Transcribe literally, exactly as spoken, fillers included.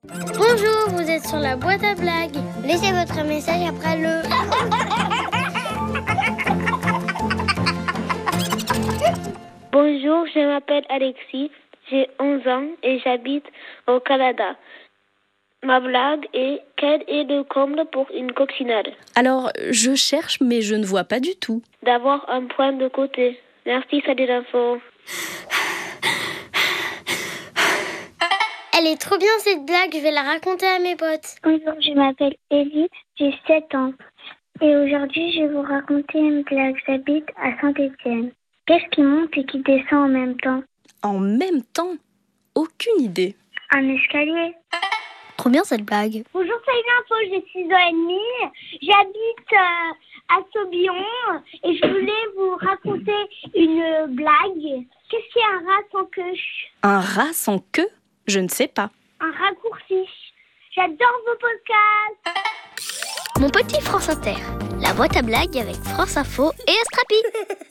Bonjour, vous êtes sur la boîte à blagues. Laissez votre message après le... Bonjour, je m'appelle Alexis, j'ai onze ans et j'habite au Canada. Ma blague est: quel est le comble pour une coccinelle? Alors, je cherche, mais je ne vois pas du tout. D'avoir un point de côté. Merci, salut l'info. Elle est trop bien cette blague, je vais la raconter à mes potes. Bonjour, je m'appelle Ellie, j'ai sept ans. Et aujourd'hui, je vais vous raconter une blague. J'habite à Saint-Étienne. Qu'est-ce qui monte et qui descend en même temps? En même temps? Aucune idée. Un escalier. Trop bien cette blague. Bonjour, c'est l'info, j'ai six ans et demi. J'habite euh, à Saubillon et je voulais vous raconter une blague. Qu'est-ce qu'il y a un rat sans queue? Un rat sans queue? Je ne sais pas. Un raccourci. J'adore vos podcasts. Mon petit France Inter, la boîte à blagues avec France Info et Astrapi.